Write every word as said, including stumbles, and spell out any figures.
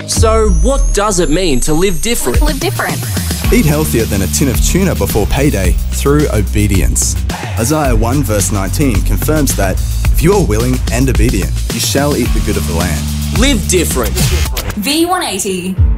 So what does it mean to live different? Live different. Eat healthier than a tin of tuna before payday through obedience. Isaiah one verse nineteen confirms that if you are willing and obedient, you shall eat the good of the land. Live different. V one eighty.